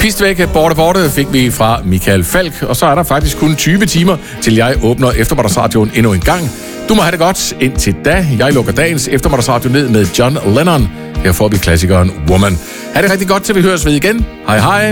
Pistvæk borte fik vi fra Michael Falk, og så er der faktisk kun 20 timer, til jeg åbner eftermiddagsradioen endnu en gang. Du må have det godt indtil da. Jeg lukker dagens eftermiddagsradio ned med John Lennon. Her får vi klassikeren Woman. Ha' det rigtig godt, til vi høres ved igen. Hej hej.